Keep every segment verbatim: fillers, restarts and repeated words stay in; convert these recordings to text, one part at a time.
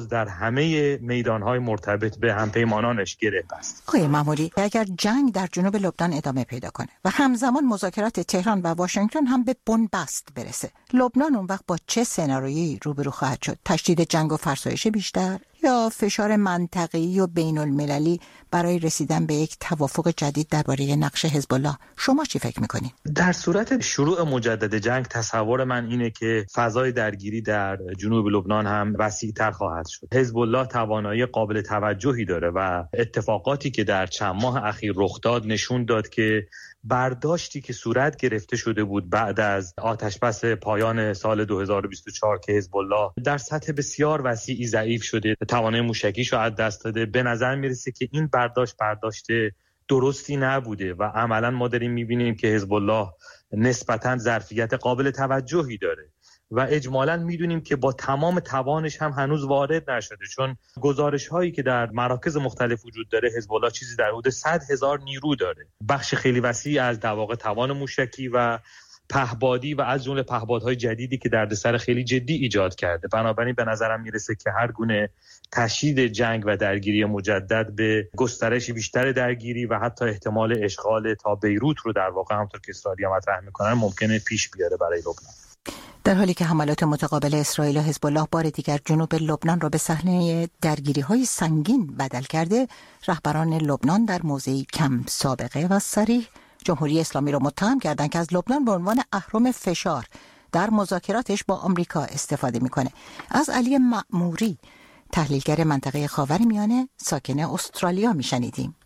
در همه میدانهای مرتبط به همپیمانانش گره بست. آقای ماموری، اگر جنگ در جنوب لبنان ادامه پیدا کنه و همزمان مذاکرات تهران و واشنگتن هم به بنبست برسه، لبنان اون وقت با چه سناریویی روبرو خواهد شد؟ تشدید جنگ و فرسایش بیشتر یا فشار منطقه‌ای و بین المللی برای رسیدن به یک توافق جدید درباره نقش حزب الله؟ شما چی فکر می‌کنید؟ در صورت شروع مجدد جنگ تصور من اینه که فضای درگیری در جنوب لبنان هم وسیع‌تر خواهد شد. حزب الله توانایی قابل توجهی داره و اتفاقاتی که در چند ماه اخیر رخ داد نشون داد که برداشتی که صورت گرفته شده بود بعد از آتشبس پایان سال دو هزار و بیست و چهار که حزب الله در سطح بسیار وسیعی ضعیف شده، توانایی موشکیش رو از دست داده، به نظر میرسه که این برداشت برداشت درستی نبوده و عملا ما داریم میبینیم که حزب الله نسبتاً ظرفیت قابل توجهی داره و اجمالاً میدونیم که با تمام توانش هم هنوز وارد نشده، چون گزارش هایی که در مراکز مختلف وجود داره حزب الله چیزی در حدود صد هزار نیرو داره، بخش خیلی وسیعی از در واقع توان موشکی و پهپادی و از جمله پهپادهای جدیدی که دردسر خیلی جدی ایجاد کرده. بنابراین به نظرم میرسه که هر گونه تشدید جنگ و درگیری مجدد به گسترش بیشتر درگیری و حتی احتمال اشغال تا بیروت رو در واقع همونطور که اسرائیل مطرح میکنن ممکنه پیش بیاره برای لبنان. در حالی که حملات متقابل اسرائیل و حزب الله بار دیگر جنوب لبنان را به صحنه درگیری‌های سنگین بدل کرده، رهبران لبنان در موضعی کم سابقه و صریح جمهوری اسلامی را متهم کردند که از لبنان به عنوان اهرم فشار در مذاکراتش با آمریکا استفاده میکنه. از علی مأموری، تحلیلگر منطقه خاورمیانه ساکن استرالیا میشنیدیم.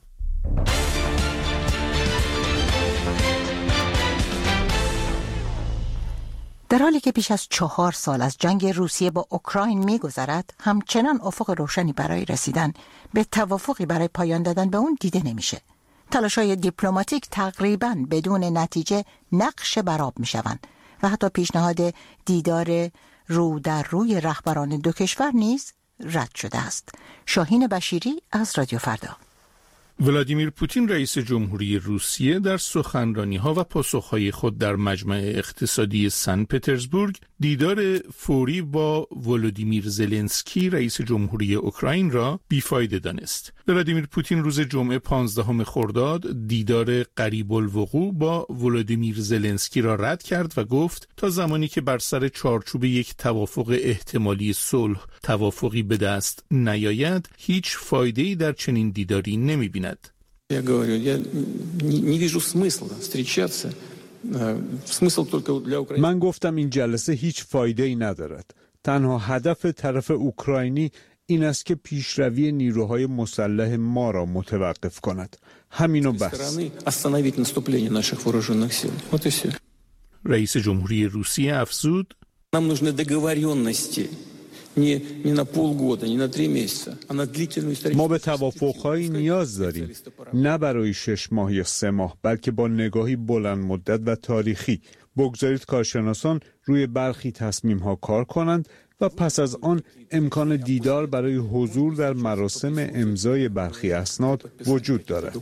در حالی که بیش از چهار سال از جنگ روسیه با اوکراین می‌گذرد، همچنان افق روشنی برای رسیدن به توافقی برای پایان دادن به اون دیده نمیشه. تلاش‌های دیپلماتیک تقریباً بدون نتیجه نقش برآب می‌شوند و حتی پیشنهاد دیدار رو در روی رهبران دو کشور نیز رد شده است. شاهین بشیری از رادیو فردا. ولادیمیر پوتین رئیس جمهوری روسیه در سخنرانی‌ها و پاسخ‌های خود در مجمع اقتصادی سن پترزبورگ دیدار فوری با ولادیمیر زلنسکی رئیس جمهوری اوکراین را بیفایده دانست. ولادیمیر پوتین روز جمعه پانزدهم خرداد دیدار قریب الوقوع با ولادیمیر زلنسکی را رد کرد و گفت تا زمانی که بر سر چارچوب یک توافق احتمالی صلح توافقی به دست نیاید، هیچ فایده‌ای در چنین دیداری نمی‌بیند. Я говорю, я не, не вижу смысла встречаться. Смысл только для Украины. من گفتم این جلسه هیچ فایده ای ندارد. تنها هدف طرف اوکراینی این است که پیشروی نیروهای مسلح ما را متوقف کند. همینو بس. остановить наступление наших вооруженных сил. Вот и все. رئیس جمهوری روسیه افزود: Нам нужны договоренности. Не, не на полгода, не на три месяца, а на длительную историческую. ما به توافق‌هایی نیاز داریم، نه برای شش ماه یا سه ماه، بلکه با نگاهی بلند مدت و تاریخی. بگذارید کارشناسان روی برخی تصمیم‌ها کار کنند و پس از آن امکان دیدار برای حضور در مراسم امضای برخی اسناد وجود دارد.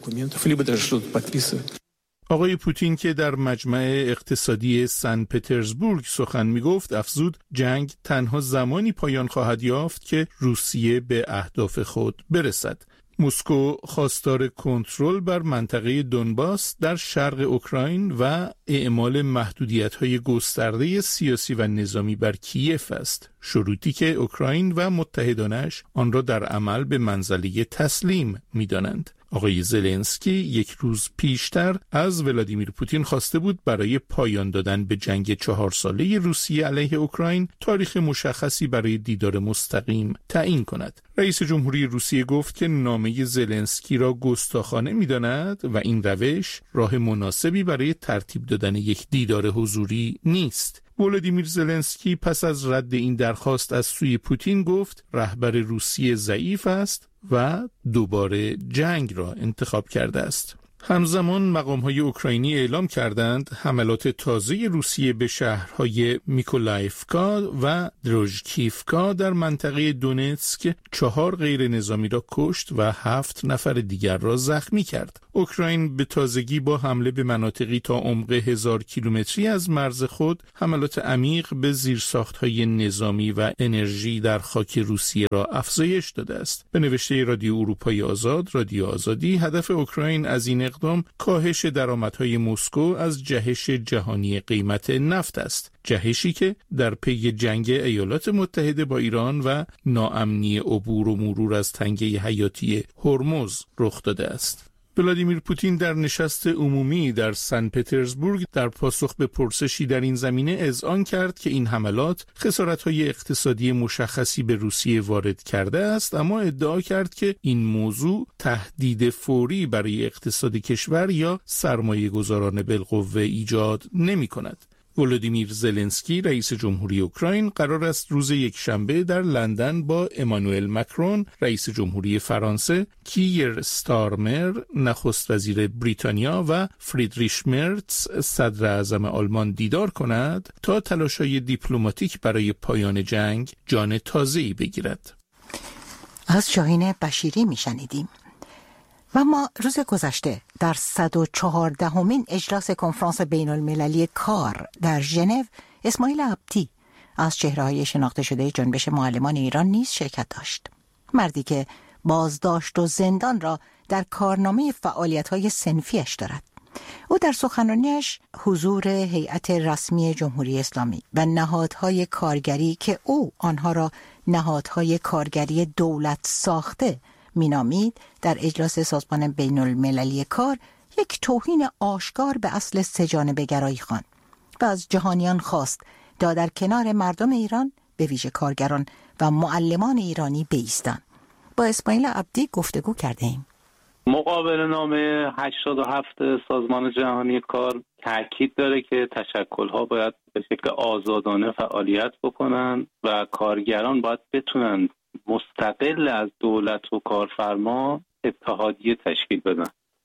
آقای پوتین که در مجمع اقتصادی سن پترزبورگ سخن می گفت افزود جنگ تنها زمانی پایان خواهد یافت که روسیه به اهداف خود برسد. مسکو خواستار کنترل بر منطقه دونباس در شرق اوکراین و اعمال محدودیت‌های گسترده سیاسی و نظامی بر کیف است، شروطی که اوکراین و متحدانش آن را در عمل به منزله تسلیم می‌دانند. آقای زلنسکی یک روز پیشتر از ولادیمیر پوتین خواسته بود برای پایان دادن به جنگ چهار ساله روسیه علیه اوکراین تاریخ مشخصی برای دیدار مستقیم تعیین کند. رئیس جمهوری روسیه گفت که نامه زلنسکی را گستاخانه می‌داند و این روش راه مناسبی برای ترتیب دادن یک دیدار حضوری نیست. ولادیمیر زلنسکی پس از رد این درخواست از سوی پوتین گفت رهبر روسیه ضعیف است و دوباره جنگ را انتخاب کرده است. همزمان مقام‌های اوکراینی اعلام کردند حملات تازه روسیه به شهرهای میکولایفکا و دروژکیفکا در منطقه دونتسک چهار غیر نظامی را کشت و هفت نفر دیگر را زخمی کرد. اوکراین به تازگی با حمله به مناطقی تا عمق هزار کیلومتری از مرز خود حملات عمیق به زیرساخت‌های نظامی و انرژی در خاک روسیه را افزایش داده است. به نوشته رادیو اروپای آزاد، رادیو آزادی، هدف اوکراین از این اقدام کاهش درآمدهای مسکو از جهش جهانی قیمت نفت است. جهشی که در پی جنگ ایالات متحده با ایران و ناامنی عبور و مرور از تنگه حیاتی هرمز رخ داده است. ولادیمیر پوتین در نشست عمومی در سن پترزبورگ در پاسخ به پرسشی در این زمینه اذعان کرد که این حملات خسارت‌های اقتصادی مشخصی به روسیه وارد کرده است، اما ادعا کرد که این موضوع تهدید فوری برای اقتصاد کشور یا سرمایه‌گذاران بالقوه ایجاد نمی‌کند. ولادیمیر زلنسکی رئیس جمهوری اوکراین قرار است روز یکشنبه در لندن با امانوئل مکرون رئیس جمهوری فرانسه، کیر ستارمر نخست وزیر بریتانیا و فریدریش مرتز صدر اعظم آلمان دیدار کند تا تلاش‌های دیپلماتیک برای پایان جنگ جان تازه‌ای بگیرد. از شاهین بشیری میشنیدیم. و ما روز گذشته در صد و چهاردهمین اجلاس کنفرانس بین المللی کار در ژنو اسماعیل عبدی از چهره‌های شناخته شده جنبش معلمان ایران نیز شرکت داشت. مردی که بازداشت و زندان را در کارنامه فعالیت‌های صنفیش دارد. او در سخنرانیش حضور هیئت رسمی جمهوری اسلامی و نهادهای کارگری که او آنها را نهادهای کارگری دولت ساخته مینامید در اجلاس سازمان بین المللی کار یک توهین آشکار به اصل سه‌جانبه گرایی خواند و از جهانیان خواست تا در کنار مردم ایران به ویژه کارگران و معلمان ایرانی بایستند. با اسماعیل عبدی گفتگو کرده ایم. مقابل نامه هشتاد و هفت سازمان جهانی کار تاکید داره که تشکل‌ها باید به شکل آزادانه فعالیت بکنن و کارگران باید بتونن مستقل از دولت و کارفرما اتحادیه تشکیل بدن.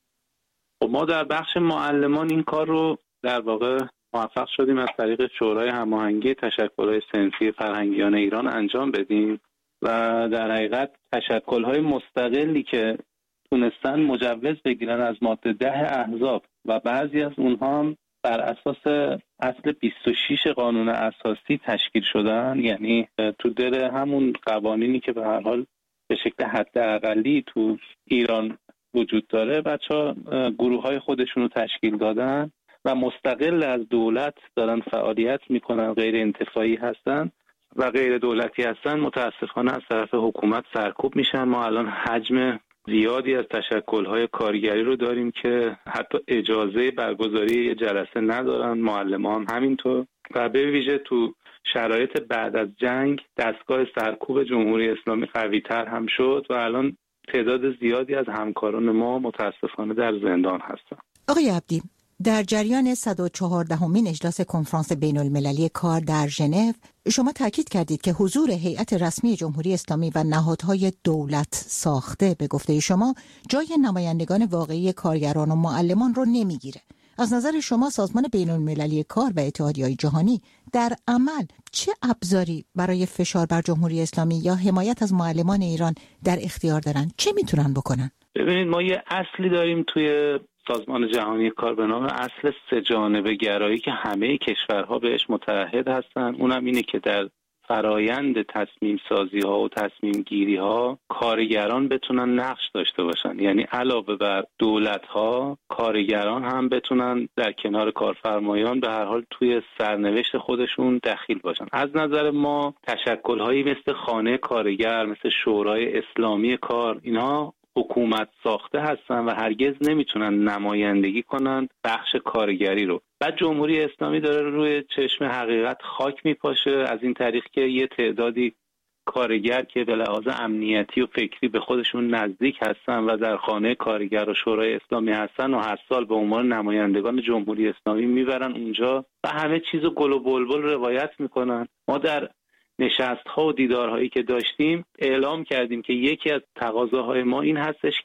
و ما در بخش معلمان این کار رو در واقع موفق شدیم از طریق شورای هماهنگی تشکل‌های صنفی فرهنگیان ایران انجام بدیم و در حقیقت تشکل‌های مستقلی که تونستن مجوز بگیرن از ماده ده احزاب و بعضی از اونها هم بر اساس اصل بیست و شش قانون اساسی تشکیل شدن، یعنی تو دل همون قوانینی که به هر حال به شکل حداقلی تو ایران وجود داره، بچه‌ها گروه‌های خودشون رو تشکیل دادن و مستقل از دولت دارن فعالیت میکنن، غیر انتفاعی هستن و غیر دولتی هستن. متاسفانه از طرف حکومت سرکوب میشن. ما الان حجم زیادی از تشکل‌های کارگری رو داریم که حتی اجازه برگزاری یه جلسه ندارن، معلمان همینطور. و به ویژه تو شرایط بعد از جنگ دستگاه سرکوب جمهوری اسلامی قوی‌تر هم شد و الان تعداد زیادی از همکاران ما متاسفانه در زندان هستن. آقای عبدی، در جریان صد و چهاردهمین اجلاس کنفرانس بین المللی کار در ژنو شما تاکید کردید که حضور هیئت رسمی جمهوری اسلامی و نهادهای دولت ساخته به گفته شما جای نمایندگان واقعی کارگران و معلمان رو نمیگیره. از نظر شما سازمان بین المللی کار و اتحادیه‌های جهانی در عمل چه ابزاری برای فشار بر جمهوری اسلامی یا حمایت از معلمان ایران در اختیار دارن؟ چه میتونن بکنن؟ ببینید، ما یه اصلی داریم توی سازمان جهانی کار به نام اصل سه‌جانبه گرایی که همه کشورها بهش متعهد هستن. اونم اینه که در فرایند تصمیم سازی ها و تصمیم گیری ها کارگران بتونن نقش داشته باشن، یعنی علاوه بر دولت ها کارگران هم بتونن در کنار کارفرمایان به هر حال توی سرنوشت خودشون دخیل باشن. از نظر ما تشکل هایی مثل خانه کارگر، مثل شورای اسلامی کار، اینها حکومت ساخته هستن و هرگز نمیتونن نمایندگی کنن بخش کارگری رو. بعد جمهوری اسلامی داره روی چشم حقیقت خاک میپاشه از این طریق که یه تعدادی کارگر که به لحاظ امنیتی و فکری به خودشون نزدیک هستن و در خانه کارگر و شورای اسلامی هستن و هر سال به عنوان نمایندگان جمهوری اسلامی میبرن اونجا و همه چیزو گل و بلبل روایت میکنن. ما در نشست‌ها و دیدارهایی که داشتیم اعلام کردیم که یکی از تقاضاهای ما این هستش که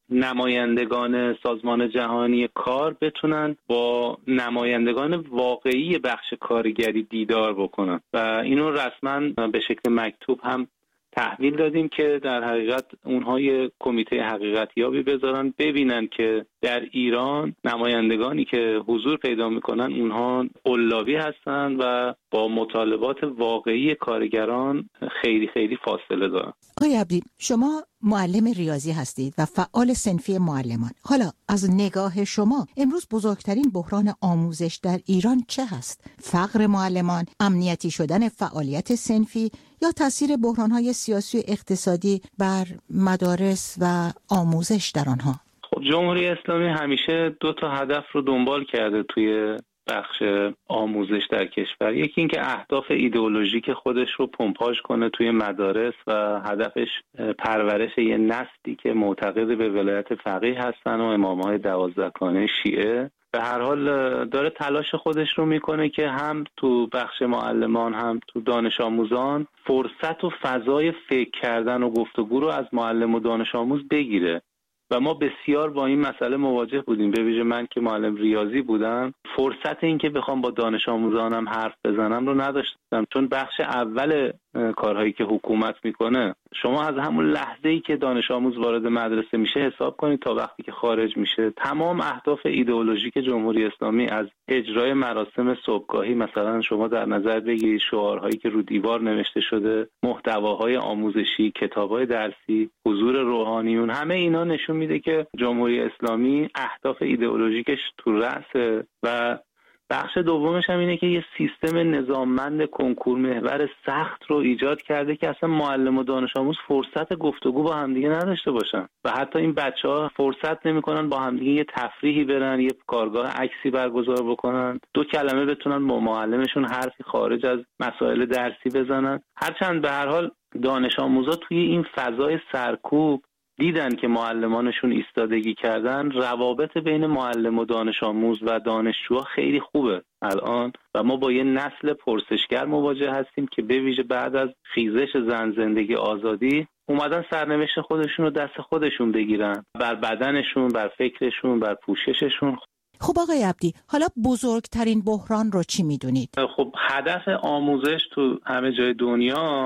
نمایندگان سازمان جهانی کار بتونن با نمایندگان واقعی بخش کارگری دیدار بکنن و اینو رسما به شکل مکتوب هم تحویل دادیم که در حقیقت اونها یه کمیته حقیقتیابی بذارن ببینن که در ایران نمایندگانی که حضور پیدا میکنن اونها قلابی هستن و با مطالبات واقعی کارگران خیلی خیلی فاصله دارن. آقای عبدی، شما معلم ریاضی هستید و فعال صنفی معلمان. حالا از نگاه شما امروز بزرگترین بحران آموزش در ایران چه هست؟ فقر معلمان، امنیتی شدن فعالیت صنفی یا تاثیر بحران‌های سیاسی و اقتصادی بر مدارس و آموزش در آنها؟ خب جمهوری اسلامی همیشه دو تا هدف رو دنبال کرده توی بخش آموزش در کشور. یکی این که اهداف ایدئولوژیک خودش رو پمپاژ کنه توی مدارس و هدفش پرورش یه نسلی که معتقد به ولایت فقیه هستن و امام‌های دوازدهگانه شیعه. به هر حال داره تلاش خودش رو میکنه که هم تو بخش معلمان هم تو دانش آموزان فرصت و فضای فکر کردن و گفتگو رو از معلم و دانش آموز بگیره و ما بسیار با این مسئله مواجه بودیم. به ویژه من که معلم ریاضی بودم فرصت این که بخوام با دانش آموزانم حرف بزنم رو نداشتم، چون بخش اول کارهایی که حکومت میکنه شما از همون لحظه‌ای که دانش آموز وارد مدرسه میشه حساب کنید تا وقتی که خارج میشه تمام اهداف ایدئولوژیک جمهوری اسلامی از اجرای مراسم صبحگاهی، مثلا شما در نظر بگیرید شعارهایی که رو دیوار نوشته شده، محتواهای آموزشی، کتابای درسی، حضور روحانیون، همه اینا نشون میده که جمهوری اسلامی اهداف ایدئولوژیکش تو رأسه. و بخش دومش هم اینه که یه سیستم نظاممند کنکور محور سخت رو ایجاد کرده که اصلا معلم و دانش آموز فرصت گفتگو با همدیگه نداشته باشن و حتی این بچه‌ها فرصت نمی‌کنن با همدیگه یه تفریحی برن، یه کارگاه عکسی برگزار بکنن، دو کلمه بتونن با معلمشون حرفی خارج از مسائل درسی بزنن. هرچند به هر حال دانش آموزا توی این فضای سرکوب دیدن که معلمانشون ایستادگی کردن، روابط بین معلم و دانش آموز و دانشجوها خیلی خوبه الان و ما با یه نسل پرسشگر مواجه هستیم که به ویژه بعد از خیزش زن زندگی آزادی اومدن سرنوشت خودشون رو دست خودشون بگیرن، بر بدنشون، بر فکرشون، بر پوشششون. خب آقای عبدی، حالا بزرگترین بحران رو چی میدونید؟ خب هدف آموزش تو همه جای دنیا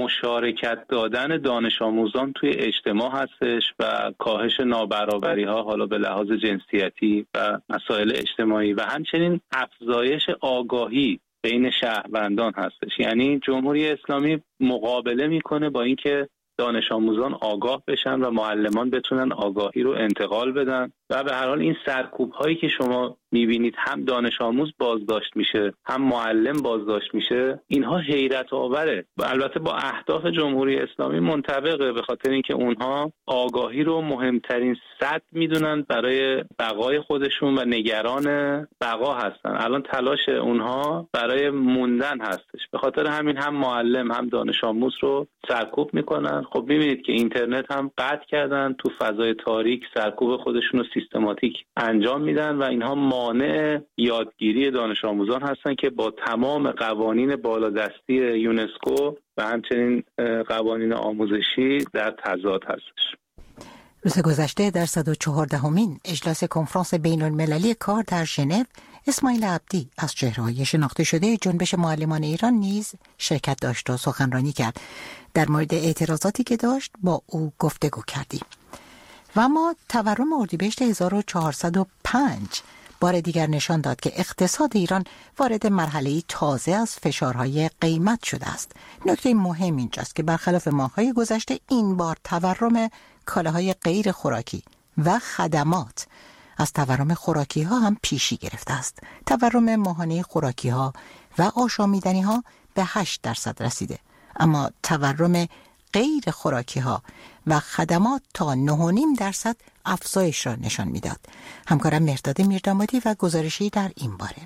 مشارکت دادن دانش آموزان توی اجتماع هستش و کاهش نابرابری ها، حالا به لحاظ جنسیتی و مسائل اجتماعی و همچنین افزایش آگاهی بین شهروندان هستش. یعنی جمهوری اسلامی مقابله میکنه با اینکه دانش آموزان آگاه بشن و معلمان بتونن آگاهی رو انتقال بدن و به هر حال این سرکوب هایی که شما میبینید هم دانش آموز بازداشت میشه هم معلم بازداشت میشه، اینها حیرت آوره و البته با اهداف جمهوری اسلامی منطبقه، به خاطر اینکه اونها آگاهی رو مهمترین سد میدونن برای بقای خودشون و نگران بقا هستن. الان تلاش اونها برای موندن هستش، به خاطر همین هم معلم هم دانش آموز رو سرکوب میکنن. خب میبینید که اینترنت هم قطع کردن، تو فضای تاریک سرکوب خودشون رو سیستماتیک انجام میدن و اینها مانع یادگیری دانش آموزان هستن که با تمام قوانین بالادستی یونسکو و همچنین قوانین آموزشی در تضاد هستش. روز گذشته در صد و چهاردهمین اجلاس کنفرانس بین المللی کار در ژنو، اسماعیل عبدی از چهره‌های شناخته شده جنبش معلمان ایران نیز شرکت داشت و سخنرانی کرد. در مورد اعتراضاتی که داشت با او گفتگو کردیم. و اما تورم اردیبهشت هزار و چهارصد و پنج بار دیگر نشان داد که اقتصاد ایران وارد مرحله‌ای تازه از فشارهای قیمت شده است. نکته مهم اینجاست که برخلاف ماه‌های گذشته این بار تورم کالاهای غیر خوراکی و خدمات از تورم خوراکی ها هم پیشی گرفته است. تورم ماهانه خوراکی ها و آشامیدنی ها به هشت درصد رسیده، اما تورم غیر خوراکی ها و خدمات تا نه و نیم درصد افزایش را نشان میداد. همکارم مرداد میردامادی و گزارشی در این باره.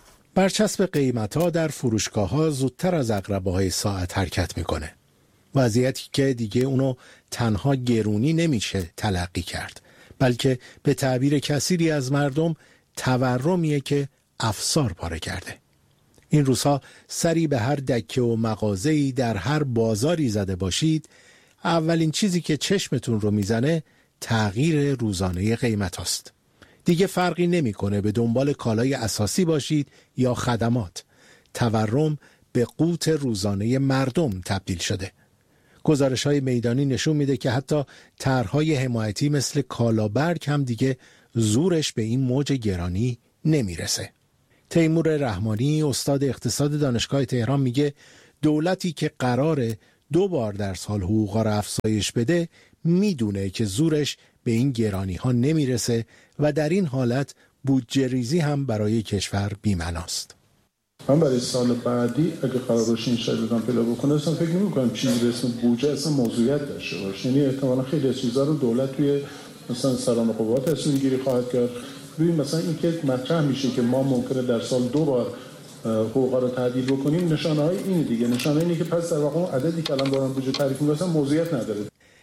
برچسب قیمت‌ها در فروشگاه‌ها زودتر از عقربه‌های ساعت حرکت میکنه. وضعیتی که دیگه اونو تنها گرونی نمیشه تلقی کرد، بلکه به تعبیر کثیری از مردم تورمیه که افسار پاره کرده. این روزها سری به هر دکه و مغازه‌ای در هر بازاری زده باشید، اولین چیزی که چشمتون رو میزنه تغییر روزانه قیمت هاست. دیگه فرقی نمیکنه به دنبال کالای اساسی باشید یا خدمات. تورم به قوت روزانه مردم تبدیل شده. گزارش‌های میدانی نشون میده که حتی طرح‌های حمایتی مثل کالابرگ هم دیگه زورش به این موج گرانی نمیرسه. تیمور رحمانی استاد اقتصاد دانشگاه تهران میگه دولتی که قراره دو بار در سال حقوقا را افزایش بده میدونه که زورش به این گرانی ها نمیرسه و در این حالت بودجه ریزی هم برای کشور بی‌معناست. من برای سال بعدی اگه قرار باشه این شرایط پیدا بکنه اصلا فکر نمی‌کنم چیزی به اسم بودجه اصلا موضوعیت داشته باشه. یعنی احتمالاً خیلی از چیزا رو دولت توی مثلا سران قوات تصمیم گیری خواهد کرد. ببین مثلا اینکه مطرح میشه که ما ممکنه در سال دو بار حقوقا رو تعدیل بکنیم، نشانه‌های اینه دیگه. نشانه اینه که پس در واقع اون عددی که الان دارن بودجه تعریف می‌کنن موضوعیت نداره.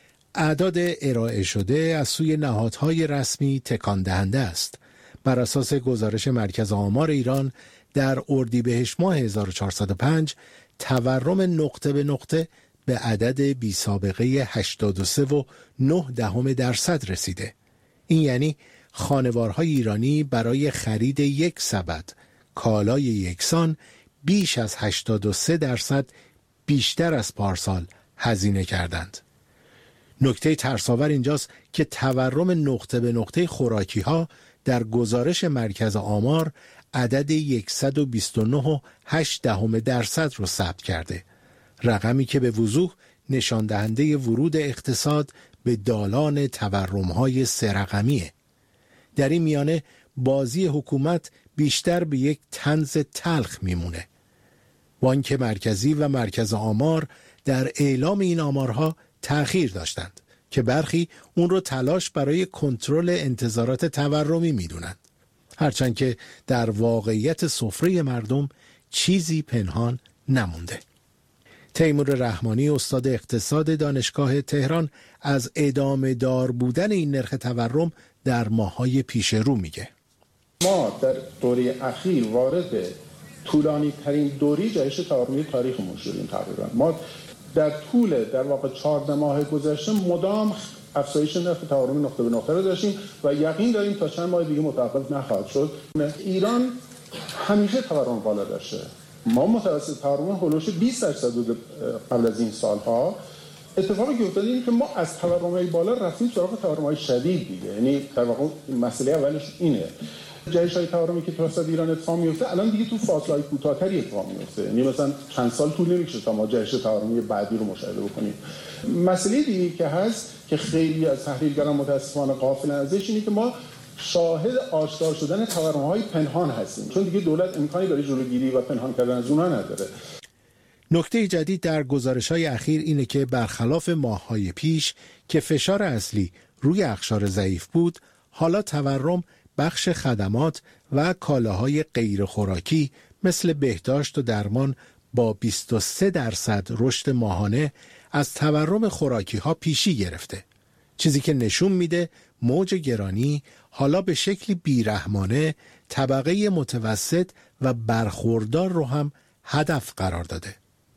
اعداد ارائه شده از سوی نهادهای رسمی تکان دهنده است. بر اساس گزارش مرکز آمار ایران در اردیبهشت ماه هزار و چهارصد و پنج تورم نقطه به نقطه به عدد بی سابقه هشتاد و سه و نه دهم درصد رسیده. این یعنی خانوارهای ایرانی برای خرید یک سبد کالای یکسان بیش از هشتاد و سه درصد بیشتر از پارسال هزینه کردند. نکته ترساور اینجاست که تورم نقطه به نقطه خوراکی ها در گزارش مرکز آمار عدد صد و بیست و نه و هشت دهم درصد رو ثبت کرده. رقمی که به وضوح نشان دهنده ورود اقتصاد به دالان تورم‌های سه رقمیه. در این میانه بازی حکومت بیشتر به یک طنز تلخ میمونه. بانک مرکزی و مرکز آمار در اعلام این آمارها تأخیر داشتند که برخی اون رو تلاش برای کنترل انتظارات تورمی میدونند. هرچند که در واقعیت سفره مردم چیزی پنهان نمونده. تیمور رحمانی استاد اقتصاد دانشگاه تهران از ادامه دار بودن این نرخ تورم در ماه‌های پیش رو میگه. ما در دوره اخیر وارد طولانی ترین دوره جهش تورمی تاریخمون شدیم تقریبا. ما در طول در واقع چهارده ماه گذشته مدام افزایش نرخ تورم نقطه به نقطه رو داشتیم و یقین داریم تا چند ماه دیگه متوقف نخواهد شد. ایران همیشه تورم بالا داشته. ما متوسط تورم هولوش بیست درصد قبل از این سالها. اتفاقی که افتاد اینه که ما از تورم‌های بالا رفتیم سراغ تورم‌های شدید دیگه. یعنی در واقع مسئله اولش اینه. جهش‌های تورمی که توسط ایران اتفاق میفته الان دیگه تو فاصله‌های کوتاه‌تری اتفاق میفته. یعنی مثلا چند سال طول نمی‌کشه تا ما جهش تورمی بعدی رو مشاهده بکنیم. مسئله دیگه که هست که خیلی از تحلیلگران متأسفانه غافلن ازش اینه که ما شاهد آشکار شدن تورم‌های پنهان هستیم، چون دیگه دولت امکانی برای جلوگیری و پنهان کردن از اونها نداره. نکته جدید در گزارش‌های اخیر اینه که برخلاف ماه‌های پیش که فشار اصلی روی اقشار ضعیف بود، حالا تورم بخش خدمات و کالاهای غیر خوراکی مثل بهداشت و درمان با بیست و سه درصد رشد ماهانه از تورم خوراکی ها پیشی گرفته. چیزی که نشون میده موج گرانی حالا به شکلی بیرحمانه طبقه متوسط و برخوردار رو هم هدف قرار داده.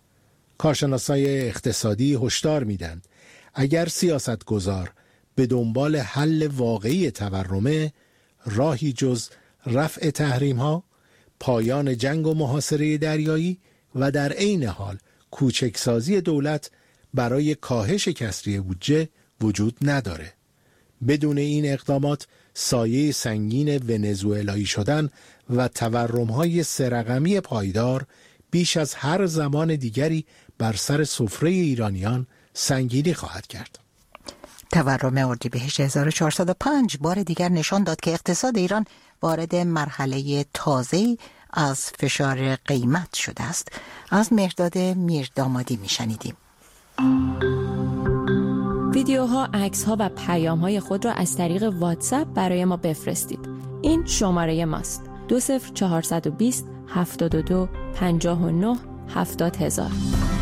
کارشناسای اقتصادی هشدار میدن اگر سیاستگزار به دنبال حل واقعی تورمه، راهی جز رفع تحریم ها، پایان جنگ و محاصره دریایی و در عین حال کوچکسازی دولت برای کاهش کسری بودجه وجود نداره. بدون این اقدامات سایه سنگین ونزوئلایی شدن و تورم‌های سه رقمی پایدار بیش از هر زمان دیگری بر سر سفره ایرانیان سنگینی خواهد کرد. تورم اردیبهشت هزار و چهارصد و پنج بار دیگر نشان داد که اقتصاد ایران وارد مرحله تازه‌ای از فشار قیمت شده است. از مهرداد میردامادی میشنیدیم. ویدیوها، عکس‌ها و پیام‌های خود را از طریق واتساپ برای ما بفرستید. این شماره ماست: دو صفر چهارصد و بیست هفتاد و دو پنجاه و نه هفتاد هزار.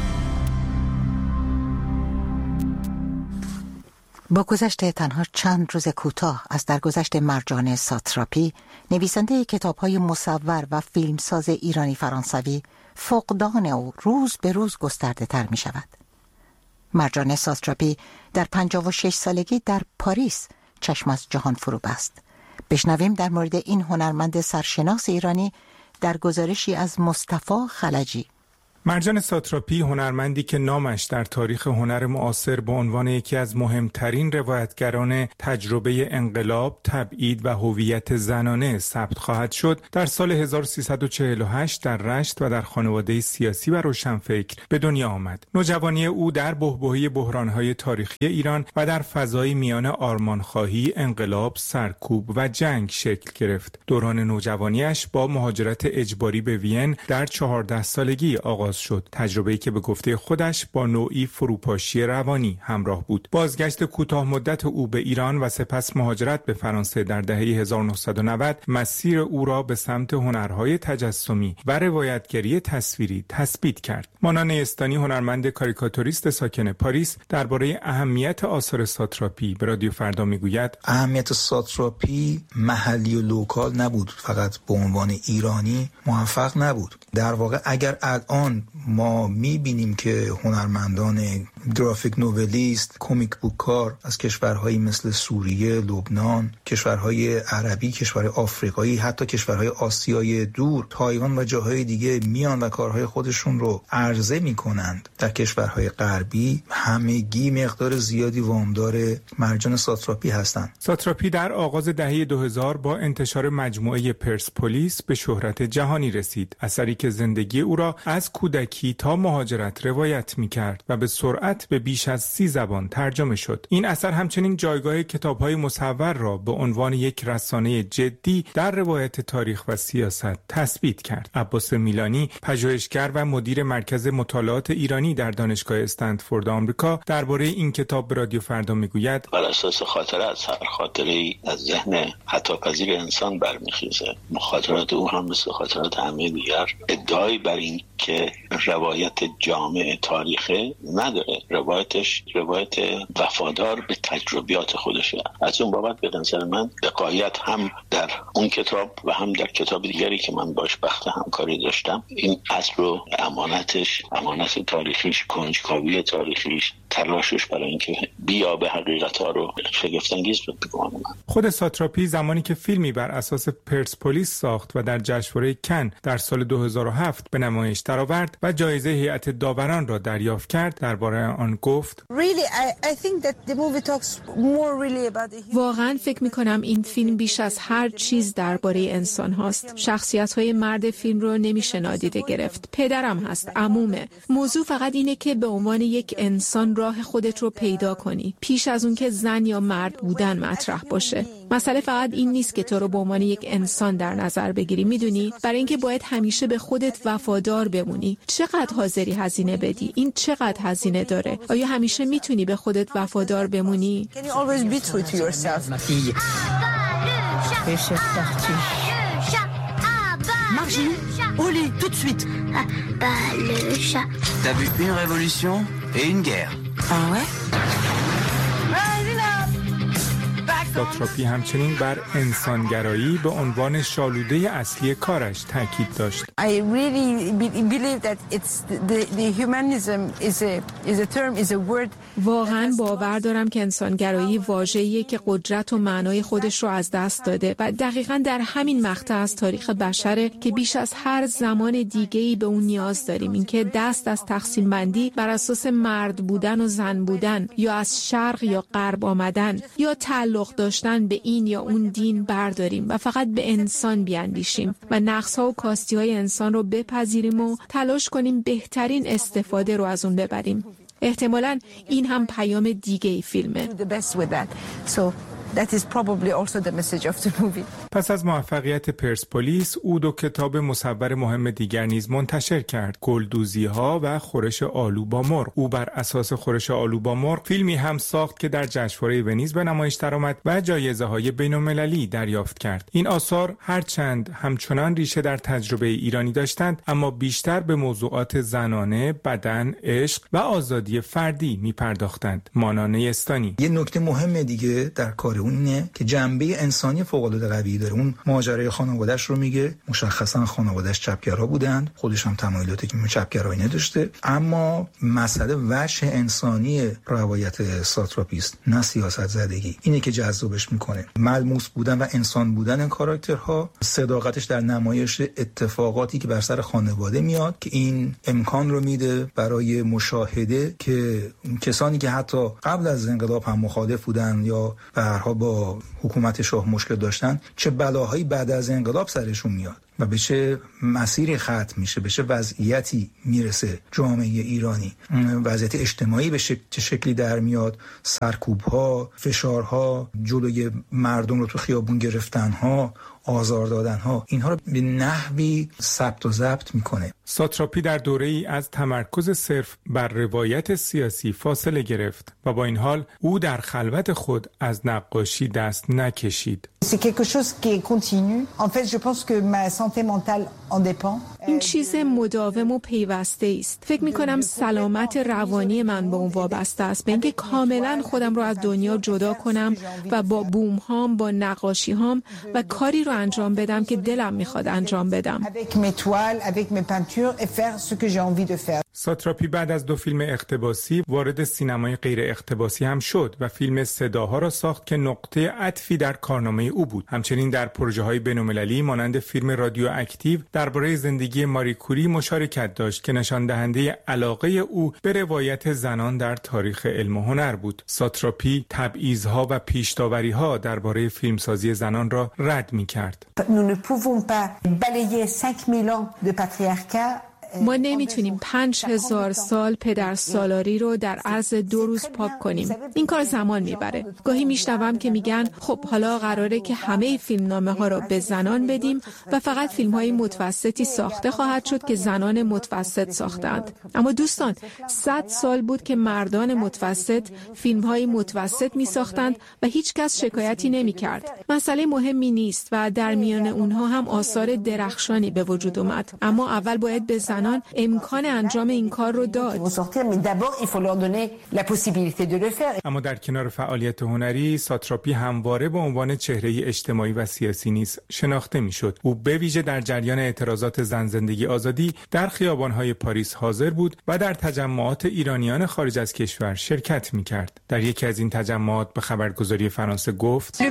با گذشت تنها چند روز کوتاه از درگذشت مرجان ساتراپی، نویسنده کتاب‌های مصور و فیلمساز ایرانی فرانسوی، فقدان او روز به روز گسترده تر می شود. مرجان ساتراپی در پنجاه و شش سالگی در پاریس چشم از جهان فرو بست. بشنویم در مورد این هنرمند سرشناس ایرانی در گزارشی از مصطفی خلجی. مرجان ساتراپی هنرمندی که نامش در تاریخ هنر معاصر به عنوان یکی از مهمترین روایتگران تجربه انقلاب، تبعید و هویت زنانه ثبت خواهد شد، در سال هزار و سیصد و چهل و هشت در رشت و در خانواده سیاسی و روشنفکر به دنیا آمد. نوجوانی او در بحبوحه بحران‌های تاریخی ایران و در فضای میان آرمانخواهی، انقلاب، سرکوب و جنگ شکل گرفت. دوران نوجوانیش با مهاجرت اجباری به وین در چهارده سالگی آغاز شد، تجربه‌ای که به گفته خودش با نوعی فروپاشی روانی همراه بود. بازگشت کوتاه مدت او به ایران و سپس مهاجرت به فرانسه در دهه هزار و نهصد و نود مسیر او را به سمت هنرهای تجسمی و روایتگری تصویری تثبیت کرد. مانا نیستانی، هنرمند کاریکاتوریست ساکن پاریس، درباره اهمیت آثار ساتراپی به رادیو فردا میگوید: اهمیت ساتراپی محلی و لوکال نبود، فقط به عنوان ایرانی موفق نبود. در واقع اگر الان ما میبینیم که هنرمندان گرافیک نوولیست، کمیک بوک کار از کشورهایی مثل سوریه، لبنان، کشورهای عربی، کشورهای آفریقایی، حتی کشورهای آسیای دور، تایوان و جاهای دیگه میان و کارهای خودشون رو عرضه میکنند، در کشورهای غربی همگی مقدار زیادی وامدار مرجان ساتراپی هستند. ساتراپی در آغاز دهه دو هزار با انتشار مجموعه پرسپولیس به شهرت جهانی رسید، اثری که زندگی او را از کودکی تا مهاجرت روایت می‌کرد و به سرعت به بیش از سی زبان ترجمه شد. این اثر همچنین جایگاه کتاب‌های مصور را به عنوان یک رسانه جدی در روایت تاریخ و سیاست تثبیت کرد. عباس میلانی، پژوهشگر و مدیر مرکز مطالعات ایرانی در دانشگاه استنفورد آمریکا، درباره این کتاب به رادیو فردا میگوید: بر اساس خاطره از هر خاطره‌ای از ذهن خطاپذیر انسان برمیخیزه. خاطرات او هم مثل خاطرات همه دیگر ادعایی بر این که روایت جامع تاریخه نداره. روایتش روایت وفادار به تجربیات خودشه. از اون بابت به نظر من دقایق هم در اون کتاب و هم در کتاب دیگری که من باش بخت همکاری داشتم، این اصل رو امانتش، امانت تاریخیش، کنجکاوی تاریخیش، تلاشش برای اینکه بیا به حقیقت‌ها رو شگفت‌انگیز بود بگم. خود ساتراپی زمانی که فیلمی بر اساس پرسپولیس ساخت و در جشنواره کن در سال دو هزار و هفت به نمایش درآورد و جایزه هیئت داوران را دریافت کرد، درباره آن گفت: واقعا فکر می‌کنم این فیلم بیش از هر چیز درباره انسان هاست. شخصیت‌های مرد فیلم رو نمیشه نادیده گرفت. پدرم هست، عمومه. موضوع فقط اینه که به عنوان یک انسان راه خودت رو پیدا کنی، پیش از اون که زن یا مرد بودن مطرح باشه. مسئله فقط این نیست که تو رو به عنوان یک انسان در نظر بگیری، میدونی؟ برای اینکه باید همیشه به خودت وفادار بمونی. چقدر حاضری هزینه بدی؟ این چقدر هزینه داره؟ آیا همیشه میتونی به خودت وفادار بمونی؟ Margie, au lit, tout de suite. Ah, bah, le chat. T'as vu une révolution et une guerre. Ah ouais? ساتراپی همچنین بر انسانگرایی به عنوان شالوده اصلی کارش تاکید داشت. I really believe that it's the, the humanism is a is a term is a word. واقعا باور دارم که انسانگرایی واژه‌ایه که قدرت و معنای خودش رو از دست داده و دقیقاً در همین مقطع از تاریخ بشره که بیش از هر زمان دیگه‌ای به اون نیاز داریم، اینکه دست از تقسیم بندی بر اساس مرد بودن و زن بودن یا از شرق یا غرب آمدن یا تعلق داشتن به این یا اون دین برداریم و فقط به انسان بیاندیشیم و نقص‌ها و کاستی‌های انسان رو بپذیریم و تلاش کنیم بهترین استفاده رو از اون ببریم. احتمالاً این هم پیام دیگه ای فیلمه. That is probably also the message of the movie. پس از موفقیت پرسپولیس، او دو کتاب مصور مهم دیگر نیز منتشر کرد: گلدوزی‌ها و خورش آلو با مرغ. او بر اساس خورش آلو با مرغ فیلمی هم ساخت که در جشنواره ونیز به نمایش درآمد و جایزه‌های بین‌المللی دریافت کرد. این آثار هرچند همچنان ریشه در تجربه ایرانی داشتند، اما بیشتر به موضوعات زنانه، بدن، عشق و آزادی فردی می‌پرداختند. مانا نیستانی: یه نکته مهم دیگه در کار داره، اون اینه که جنبه انسانی فوق العاده قوی داره. اون ماجرای خانواده‌اش رو میگه، مشخصا خانواده‌اش چپگرا بودند، خودش هم تمایلات که چپگرایی نداشته، اما مسئله وجه انسانی روایت ساتراپیست نه سیاست زدگی اینه که جذابش میکنه. ملموس بودن و انسان بودن این کاراکترها، صداقتش در نمایش اتفاقاتی که بر سر خانواده میاد که این امکان رو میده برای مشاهده که کسانی که حتی قبل از انقلاب هم مخالف بودن یا به هر حال با حکومت شاه مشکل داشتن چه بلاهایی بعد از انقلاب سرشون میاد و به چه مسیری ختم میشه، به چه وضعیتی میرسه جامعه ایرانی، وضعیت اجتماعی به شک... چه شکلی در میاد، سرکوب‌ها، فشارها، جلوی مردم رو تو خیابون گرفتن‌ها، آزار دادن‌ها، اینها رو به نحوی ثبت و ضبط میکنه. ساتراپی در دوره‌ای از تمرکز صرف بر روایت سیاسی فاصله گرفت و با این حال او در خلوت خود از نقاشی دست نکشید. این چیز مداوم و پیوسته است. فکر می‌کنم سلامت روانی من به اون وابسته است، به اینکه کاملا خودم رو از دنیا جدا کنم و با بوم هام، با نقاشی هام و کاری رو انجام بدم که دلم میخواد انجام بدم. ساتراپی بعد از دو فیلم اقتباسی وارد سینمای غیر اقتباسی هم شد و فیلم صداها را ساخت که نقطه عطفی در کارنامه او بود. همچنین در پروژه‌های بین‌المللی مانند فیلم رادیو اکتیو درباره زندگی ماری کوری مشارکت داشت که نشان دهنده علاقه او به روایت زنان در تاریخ علم و هنر بود. ساتراپی تبعیض‌ها و پیش‌داوری‌ها درباره فیلمسازی زنان را رد می‌کرد. ما نمیتونیم پنج هزار سال پدر سالاری رو در عرض دو روز پاک کنیم. این کار زمان میبره. گاهی میشنوم که میگن خب حالا قراره که همه فیلمنامه ها رو به زنان بدیم و فقط فیلم های متوسطی ساخته خواهد شد که زنان متوسط ساختند. اما دوستان، صد سال بود که مردان متوسط فیلم های متوسط میساختند و هیچ کس شکایتی نمیکرد. مسئله مهمی نیست و در میان اونها هم آثار درخشانی به وجود اومد. اما اول باید به زنان امکان انجام این کار رو داد. اما در کنار فعالیت هنری، ساتراپی همواره به عنوان چهره اجتماعی و سیاسی نیز شناخته میشد. او به ویژه در جریان اعتراضات زن زندگی آزادی در خیابان‌های پاریس حاضر بود و در تجمعات ایرانیان خارج از کشور شرکت می‌کرد. در یکی از این تجمعات به خبرگزاری فرانسه گفت: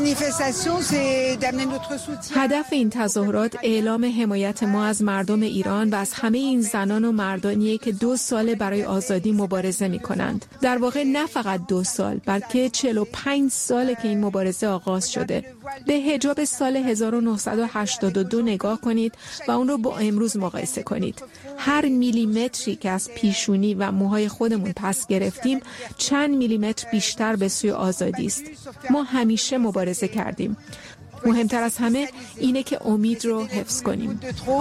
هدف این تظاهرات اعلام حمایت ما از مردم ایران و از همه این زنان و مردانیه که دو سال برای آزادی مبارزه می کنند. در واقع نه فقط دو سال، بلکه چهل و پنج ساله که این مبارزه آغاز شده. به حجاب سال هزار و نهصد و هشتاد و دو نگاه کنید و اون رو با امروز مقایسه کنید. هر میلیمتری که از پیشونی و موهای خودمون پس گرفتیم چند میلیمتر بیشتر به سوی آزادی است. ما همیشه مبارزه کردیم. مهمتر از همه اینه که امید رو حفظ کنیم.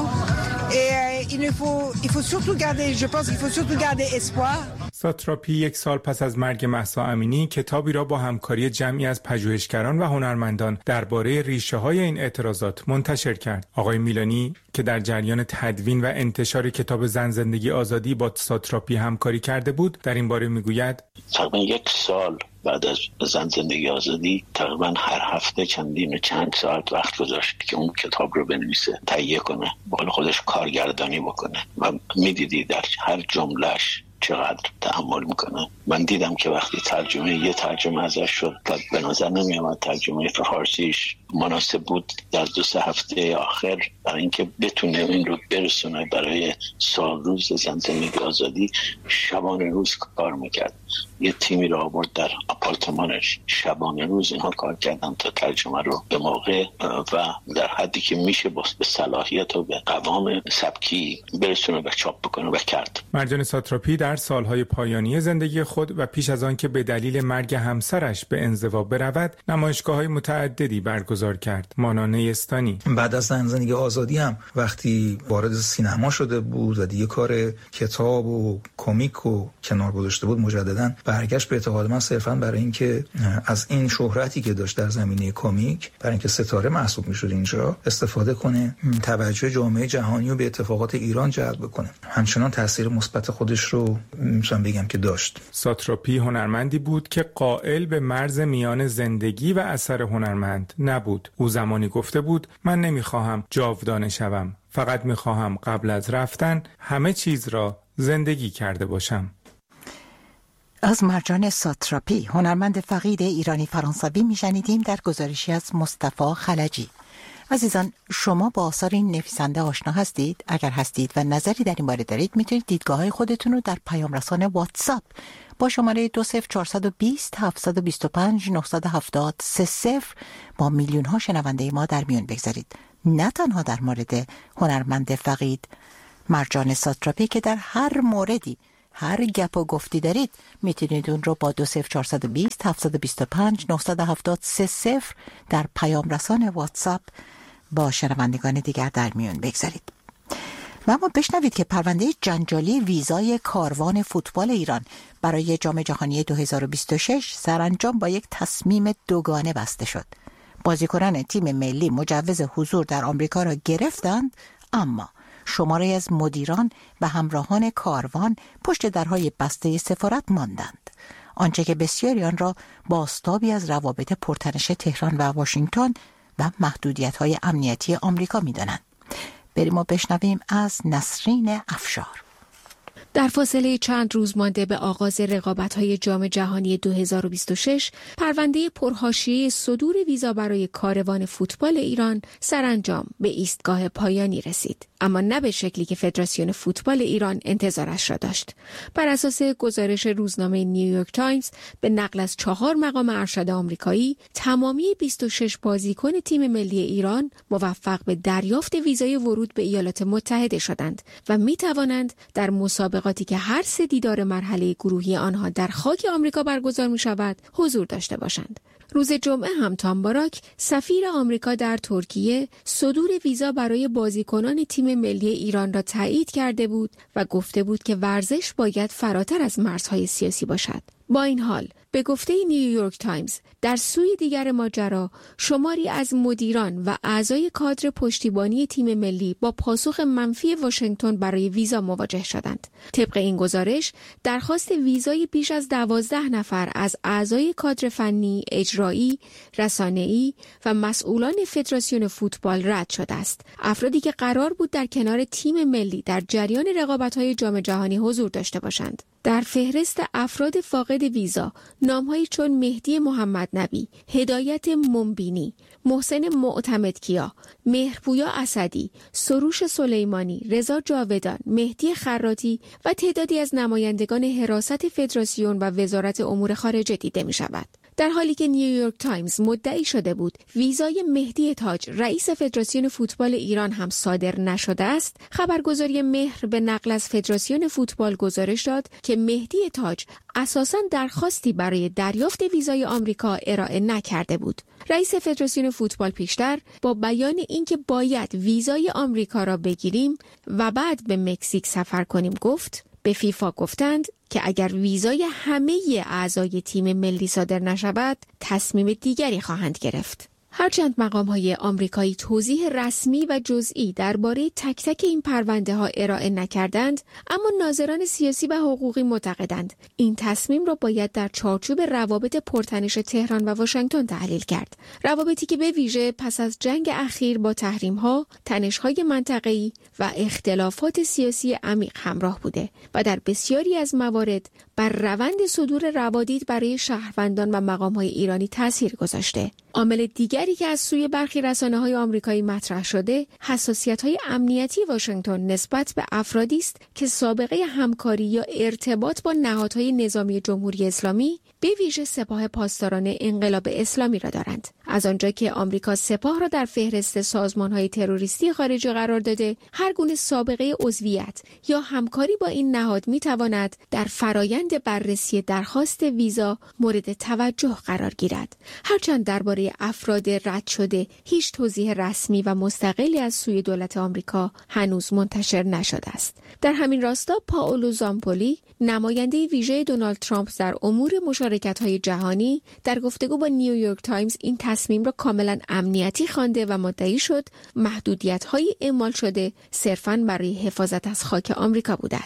ساتراپی یک سال پس از مرگ مهسا امینی کتابی را با همکاری جمعی از پژوهشگران و هنرمندان درباره ریشه‌های این اعتراضات منتشر کرد. آقای میلانی که در جریان تدوین و انتشار کتاب زن زندگی آزادی با ساتراپی همکاری کرده بود، در این باره میگوید: تقریبا یک سال بعد از زن زندگی آزادی تقریبا هر هفته چندین و چند ساعت وقت گذاشت که اون کتاب رو بنویسه، تهیه کنه، با خودش کارگردانی بکنه و میدیدی در هر جملهش چقدر تحمل میکنه. من دیدم که وقتی ترجمه یه ترجمه ازش شد و به نظر نمیامد ترجمه فارسیش مناسب بود، در دو سه هفته آخر برای اینکه بتونه این رو برسونه برای سال روز زن زندگی آزادی شبانه روز کار میکرد. یه تیمی رو آورد در آپارتمانش، شبانه روز اینها کار کردن تا ترجمه رو به موقع و در حدی که میشه به صلاحیت و به قوام سبکی برسونه و چاپ بکنه و کرد. مرجان ساتراپی در سالهای پایانی زندگی خود و پیش از آن که به دلیل مرگ همسرش به انزوا برود، نمایشگاه‌های متعددی برگزار کرد، مانند نیستانی. بعد از زن زندگی آزادی هم وقتی وارد سینما شده بود و دیگه کار کتاب و کمیک و کنار گذاشته بود، مجدداً برگشت به اعتقاد من صرفاً برای اینکه از این شهرتی که داشت در زمینه کمیک، برای اینکه ستاره محسوب می‌شد اینجا، استفاده کنه، توجه جامعه جهانی رو به اتفاقات ایران جلب کنه. همچنان تاثیر مثبت خودش رو میتونم بگم که داشت. ساتراپی هنرمندی بود که قائل به مرز میان زندگی و اثر هنرمند نبود. او زمانی گفته بود من نمیخواهم جاودانه شوم، فقط میخواهم قبل از رفتن همه چیز را زندگی کرده باشم. از مرجان ساتراپی، هنرمند فقید ایرانی فرانسوی میشنیدیم در گزارشی از مصطفی خلجی. عزیزان، شما با آثار این نویسنده آشنا هستید؟ اگر هستید و نظری در این باره دارید میتونید دیدگاه خودتون رو در پیام رسان واتساپ با شماره دو صفر چهارصد و بیست هفتصد و بیست و پنج نهصد و هفتاد سه صفر با میلیون ها شنونده ما در میون بگذارید. نه تنها در مورد هنرمند فقید مرجان ساتراپی که در هر موردی هر گپ و گفتی دارید میتونید اون رو با دو صفر چهارصد و بیست هفتصد و بیست و پنج نهصد و هفتاد سه صفر در پیام رسان واتساپ با شنوندگان دیگر در میون بگذارید. و اما بشنوید که پرونده جنجالی ویزای کاروان فوتبال ایران برای جام جهانی دو هزار و بیست و شش سرانجام با یک تصمیم دوگانه بسته شد. بازیکنان تیم ملی مجوز حضور در آمریکا را گرفتند، اما شماره از مدیران و همراهان کاروان پشت درهای بسته سفارت ماندند، آنچه که بسیاری آن را بازتابی از روابط پرتنش تهران و واشنگتن و محدودیت‌های امنیتی آمریکا می‌دانند. بریم و بشنویم از نسرین افشار. در فاصله چند روز مانده به آغاز رقابت‌های جام جهانی دو هزار و بیست و شش، پرونده پرحاشیه صدور ویزا برای کاروان فوتبال ایران سرانجام به ایستگاه پایانی رسید، اما نه به شکلی که فدراسیون فوتبال ایران انتظارش را داشت. بر اساس گزارش روزنامه نیویورک تایمز به نقل از چهار مقام ارشد آمریکایی، تمامی بیست و شش بازیکن تیم ملی ایران موفق به دریافت ویزای ورود به ایالات متحده شدند و می توانند در مسابقاتی که هر سه دیدار مرحله گروهی آنها در خاک آمریکا برگزار می شود حضور داشته باشند. روز جمعه هم تام باراک، سفیر آمریکا در ترکیه، صدور ویزا برای بازیکنان تیم ملی ایران را تایید کرده بود و گفته بود که ورزش باید فراتر از مرزهای سیاسی باشد. با این حال، به گفته نیویورک تایمز، در سوی دیگر ماجرا شماری از مدیران و اعضای کادر پشتیبانی تیم ملی با پاسخ منفی واشنگتن برای ویزا مواجه شدند. طبق این گزارش، درخواست ویزای بیش از دوازده نفر از اعضای کادر فنی، اجرایی، رسانه‌ای و مسئولان فدراسیون فوتبال رد شده است. افرادی که قرار بود در کنار تیم ملی در جریان رقابت‌های جام جهانی حضور داشته باشند. در فهرست افراد فاقد ویزا نام‌هایی چون مهدی محمد نبی، هدایت منبینی، محسن معتمدکیا، مهرپویا اسدی، سروش سلیمانی، رضا جاودان، مهدی خراطی و تعدادی از نمایندگان حراست فدراسیون و وزارت امور خارجه دیده می‌شود. در حالی که نیویورک تایمز مدعی شده بود ویزای مهدی تاج رئیس فدراسیون فوتبال ایران هم صادر نشده است، خبرگزاری مهر به نقل از فدراسیون فوتبال گزارش داد که مهدی تاج اساساً درخواستی برای دریافت ویزای آمریکا ارائه نکرده بود. رئیس فدراسیون فوتبال پیشتر با بیان اینکه باید ویزای آمریکا را بگیریم و بعد به مکزیک سفر کنیم گفت، به فیفا گفتند که اگر ویزای همه اعضای تیم ملی صادر نشود، تصمیم دیگری خواهند گرفت. هرچند مقام‌های آمریکایی توضیح رسمی و جزئی درباره تک تک این پرونده ها ارائه نکردند، اما ناظران سیاسی و حقوقی معتقدند این تصمیم را باید در چارچوب روابط پرتنش تهران و واشنگتن تحلیل کرد. روابطی که به ویژه پس از جنگ اخیر با تحریم‌ها، تنش‌های منطقه‌ای و اختلافات سیاسی عمیق همراه بوده و در بسیاری از موارد بر روند صدور روادید برای شهروندان و مقام‌های ایرانی تاثیر گذاشته. عامل دیگری که از سوی برخی رسانه‌های آمریکایی مطرح شده، حساسیت‌های امنیتی واشنگتن نسبت به افرادی است که سابقه همکاری یا ارتباط با نهادهای نظامی جمهوری اسلامی، به ویژه سپاه پاسداران انقلاب اسلامی را دارند. از آنجا که آمریکا سپاه را در فهرست سازمان‌های تروریستی خارجی قرار داده، هر گونه سابقه عضویت یا همکاری با این نهاد می‌تواند در فرایند بررسی درخواست ویزا مورد توجه قرار گیرد. هرچند درباره افراد رد شده هیچ توضیح رسمی و مستقلی از سوی دولت آمریکا هنوز منتشر نشده است. در همین راستا پائولو زامپولی، نماینده ویژه دونالد ترامپ در امور مشارکت‌های جهانی، در گفتگو با نیویورک تایمز این تصمیم را کاملا امنیتی خوانده و مدعی شد محدودیت‌های اعمال شده صرفاً برای حفاظت از خاک آمریکا بوده است.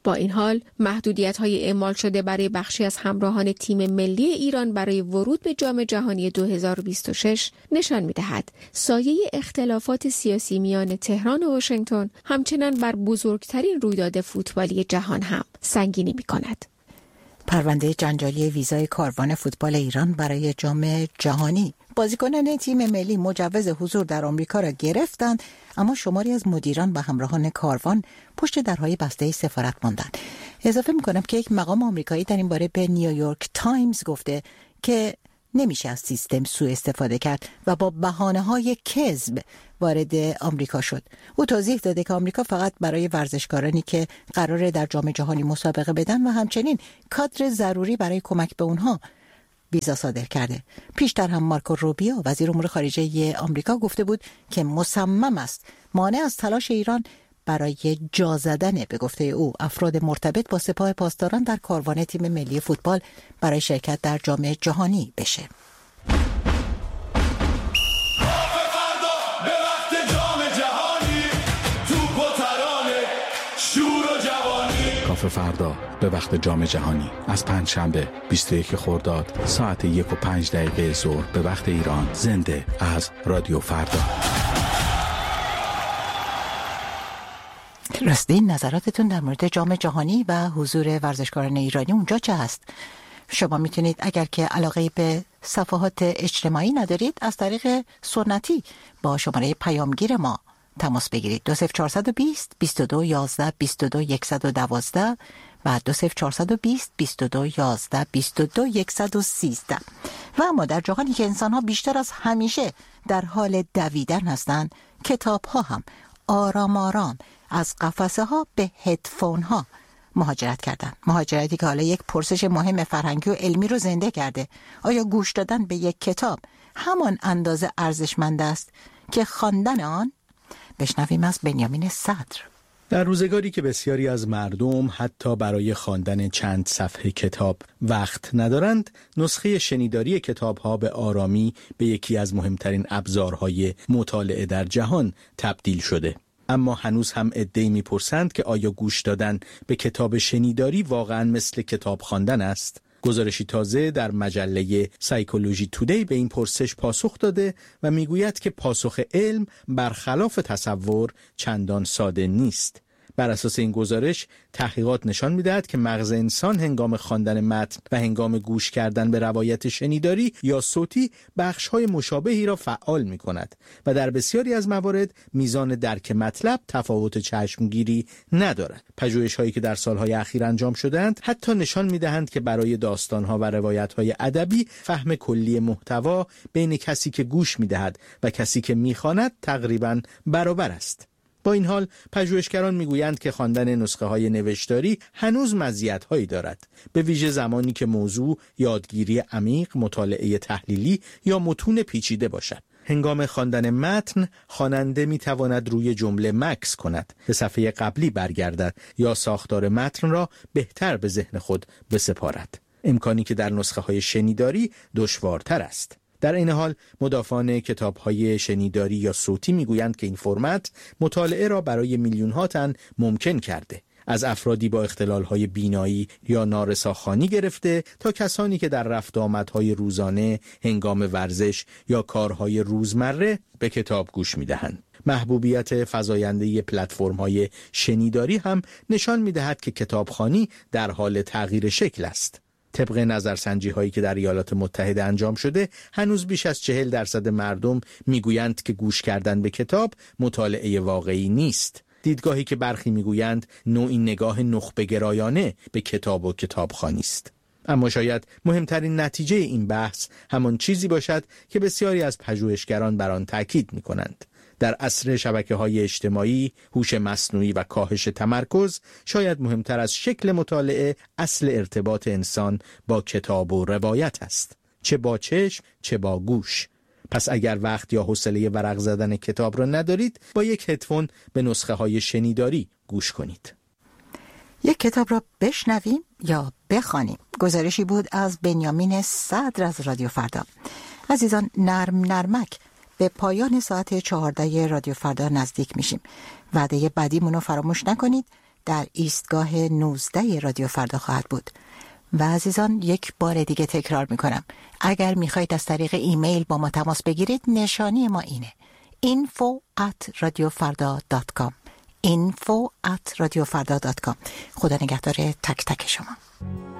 با این حال محدودیت‌های اعمال شده برای بخشی از همراهان تیم ملی ایران برای ورود به جام جهانی دو هزار و بیست و شش نشان می‌دهد سایه اختلافات سیاسی میان تهران و واشنگتن همچنان بر بزرگترین رویداد فوتبالی جهان هم سنگینی می‌کند. پرونده جنجالی ویزای کاروان فوتبال ایران برای جام جهانی. بازیکنان تیم ملی مجوز حضور در آمریکا را گرفتند، اما شماری از مدیران و همراهان کاروان پشت درهای بسته سفارت ماندند. اضافه می‌کنم که یک مقام آمریکایی در این باره به نیویورک تایمز گفته که نمیشه از سیستم سوء استفاده کرد و با بهانه‌های کذب وارد آمریکا شد. او توضیح داده که آمریکا فقط برای ورزشکارانی که قراره در جام جهانی مسابقه بدن و همچنین کادر ضروری برای کمک به اونها ویزا صادر کرده. پیشتر هم مارکو روبیو وزیر امور خارجه آمریکا گفته بود که مصمم است مانع از تلاش ایران برای جا زدن به گفته او افراد مرتبط با سپاه پاسداران در کاروان تیم ملی فوتبال برای شرکت در جام جهانی بشه. کافه فردا به وقت جام جهانی از پنجشنبه بیست و یک خرداد ساعت یک و پنج دقیقه ظهر به وقت ایران، زنده از رادیو فردا. راستی نظراتتون در مورد جام جهانی و حضور ورزشکاران ایرانی اونجا چه هست؟ شما میتونید اگر که علاقه به صفحات اجتماعی ندارید از طریق سنتی با شماره پیامگیر ما تماس بگیرید. دو صفر چهارصد و بیست بیست و دو یازده بیست و دو صد و دوازده و دو صفر چهارصد و بیست بیست و دو یازده بیست و دو صد و سیزده. و اما در جهانی که انسان‌ها بیشتر از همیشه در حال دویدن هستند، کتاب‌ها هم آرام آرام از قفسه ها به هدفون ها مهاجرت کردن. مهاجرتی که حالا یک پرسش مهم فرهنگی و علمی رو زنده کرده. آیا گوش دادن به یک کتاب همان اندازه ارزشمند است که خواندن آن؟ بشنویم از بنیامین صدر. در روزگاری که بسیاری از مردم حتی برای خواندن چند صفحه کتاب وقت ندارند، نسخه شنیداری کتاب‌ها به آرامی به یکی از مهمترین ابزارهای مطالعه در جهان تبدیل شده. اما هنوز هم عده‌ای می‌پرسند که آیا گوش دادن به کتاب شنیداری واقعاً مثل کتاب خواندن است؟ گزارشی تازه در مجله سایکولوژی تودی به این پرسش پاسخ داده و میگوید که پاسخ علم برخلاف تصور چندان ساده نیست. بر اساس این گزارش تحقیقات نشان می‌دهد که مغز انسان هنگام خواندن متن و هنگام گوش کردن به روایت شنیداری یا صوتی بخش‌های مشابهی را فعال می‌کند و در بسیاری از موارد میزان درک مطلب تفاوت چشمگیری ندارد. پژوهش‌هایی که در سال‌های اخیر انجام شده‌اند حتی نشان می‌دهند که برای داستان‌ها و روایت‌های ادبی فهم کلی محتوا بین کسی که گوش می‌دهد و کسی که می‌خواند تقریباً برابر است. با این حال پژوهشگران میگویند که خواندن نسخه‌های نوشتاری هنوز مزیت‌هایی دارد، به ویژه زمانی که موضوع یادگیری عمیق، مطالعه تحلیلی یا متون پیچیده باشد. هنگام خواندن متن، خواننده میتواند روی جمله مکث کند، به صفحه قبلی برگردد یا ساختار متن را بهتر به ذهن خود بسپارد، امکانی که در نسخه‌های شنیداری دشوارتر است. در این حال مدافعان کتاب‌های شنیداری یا صوتی میگویند که این فرمت مطالعه را برای میلیون‌ها تن ممکن کرده، از افرادی با اختلال‌های بینایی یا نارساخوانی گرفته تا کسانی که در رفت آمدهای روزانه، هنگام ورزش یا کارهای روزمره به کتاب گوش می‌دهند. محبوبیت فزاینده پلتفرم‌های شنیداری هم نشان می‌دهد که کتابخوانی در حال تغییر شکل است. طبق نظرسنجی هایی که در ایالات متحده انجام شده، هنوز بیش از چهل درصد مردم میگویند که گوش کردن به کتاب مطالعه واقعی نیست. دیدگاهی که برخی میگویند نوعی نگاه نخبه گرایانه به کتاب و کتابخوانی است. اما شاید مهمترین نتیجه این بحث همان چیزی باشد که بسیاری از پژوهشگران بر آن تاکید میکنند. در عصر شبکه‌های اجتماعی، هوش مصنوعی و کاهش تمرکز، شاید مهمتر از شکل مطالعه، اصل ارتباط انسان با کتاب و روایت است، چه با چشم، چه با گوش. پس اگر وقت یا حوصله ورق زدن کتاب را ندارید، با یک هدفون به نسخه‌های شنیداری گوش کنید. یک کتاب را بشنویم یا بخوانیم. گزارشی بود از بنیامین صدر از رادیو فردا. عزیزان، نرم نرمک به پایان ساعت چهارده رادیو فردا نزدیک میشیم. وعده بعدیمون رو فراموش نکنید. در ایستگاه نوزده رادیو فردا خواهد بود. و عزیزان یک بار دیگه تکرار میکنم، اگر میخواید از طریق ایمیل با ما تماس بگیرید نشانی ما اینه info at radiofarda dot com info at radiofarda dot com. خدا نگهدار تک تک شما.